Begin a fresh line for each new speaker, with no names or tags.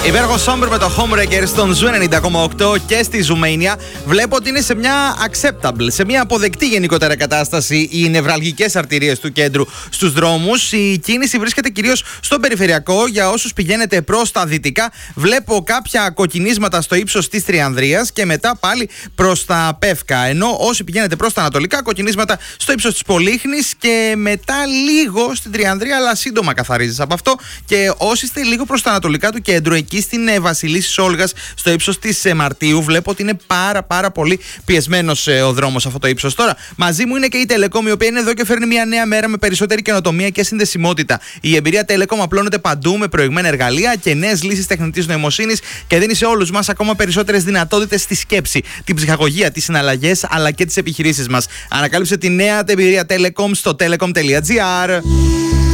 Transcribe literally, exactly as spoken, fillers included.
Υπέροχο Somber με το Homewrecker στον Ζου ενενήντα κόμμα οκτώ και στη Ζουμέινια. Βλέπω ότι είναι σε μια acceptable, σε μια αποδεκτή γενικότερα κατάσταση οι νευραλγικές αρτηρίες του κέντρου στους δρόμους. Η κίνηση βρίσκεται κυρίως στον περιφερειακό. Για όσους πηγαίνετε προς τα δυτικά, βλέπω κάποια κοκκινίσματα στο ύψος της Τριανδρίας και μετά πάλι προς τα Πεύκα. Ενώ όσοι πηγαίνετε προς τα ανατολικά, κοκκινίσματα στο ύψος της Πολύχνης και μετά λίγο στην Τριανδρία, αλλά σύντομα καθαρίζεις από αυτό. Και όσοι είστε λίγο προς τα ανατολικά του κέντρου, εκεί στην ε, Βασιλίσσης Όλγας, στο ύψος της ε, Μαρτίου, βλέπω ότι είναι πάρα πάρα πολύ πιεσμένος ε, ο δρόμος αυτό το ύψος. Τώρα, μαζί μου είναι και η Telecom, η οποία είναι εδώ και φέρνει μια νέα μέρα με περισσότερη καινοτομία και συνδεσιμότητα. Η εμπειρία Telecom απλώνεται παντού με προηγμένα εργαλεία και νέες λύσεις τεχνητής νοημοσύνης και δίνει σε όλους μας ακόμα περισσότερες δυνατότητες στη σκέψη, την ψυχαγωγία, τις συναλλαγές αλλά και τις επιχειρήσεις μας. Ανακάλυψε τη νέα εμπειρία Telecom στο telecom τελεία gr.